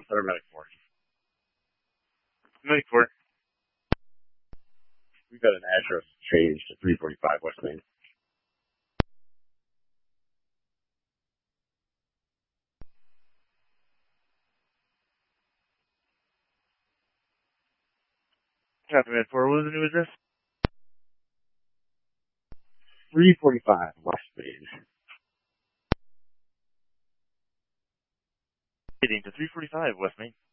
Center Medic 4. Medic 4. We've got an address change to 345 West Main. Copy, Med 4. What was the new address? 345 West Main. Heading to 345 West Main.